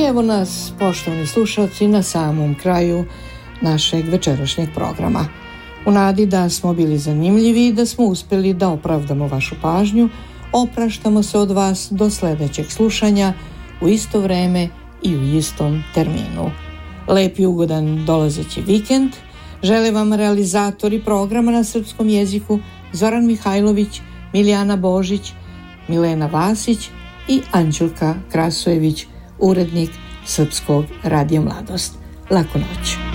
Evo nas, poštovani slušalci, na samom kraju našeg večerašnjeg programa. U nadi da smo bili zanimljivi i da smo uspjeli da opravdamo vašu pažnju, opraštamo se od vas do sljedećeg slušanja u isto vreme i u istom terminu. Lep i ugodan dolazeći vikend žele vam realizatori programa na srpskom jeziku Zoran Mihajlović, Milijana Božić, Milena Vasić i Anđelka Krasojević, urednik Srpskog radija Mladost. Laku noć.